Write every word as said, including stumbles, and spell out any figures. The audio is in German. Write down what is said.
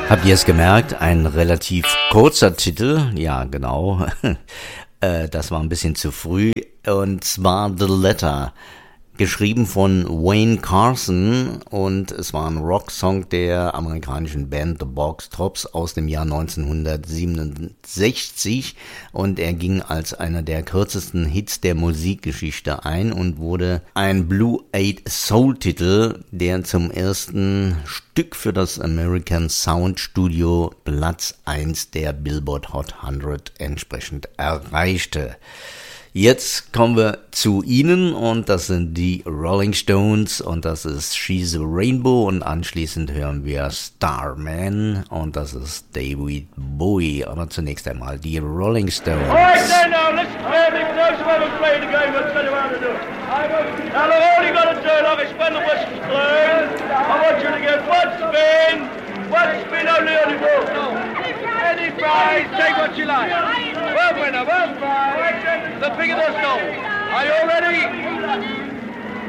Habt ihr es gemerkt? Ein relativ kurzer Titel. Ja, genau. äh, das war ein bisschen zu früh. Und zwar The Letter. Geschrieben von Wayne Carson und es war ein Rocksong der amerikanischen Band The Box Tops aus dem Jahr neunzehnhundertsiebenundsechzig und er ging als einer der kürzesten Hits der Musikgeschichte ein und wurde ein Blue Eyed Soul Titel, der zum ersten Stück für das American Sound Studio Platz eins der Billboard Hot hundert entsprechend erreichte. Jetzt kommen wir zu Ihnen und das sind die Rolling Stones und das ist She's a Rainbow und anschließend hören wir Starman und das ist David Bowie. Aber zunächst einmal die Rolling Stones. Alright then now, listen clearly, for those who haven't played the game, let's tell you how to do it. Now look, all you got to do, like I spin the whistle string, I want you to get one spin, one spin only on the ball. Any prize, take what you like. One winner, one prize, the bigger the goal. Are you all ready?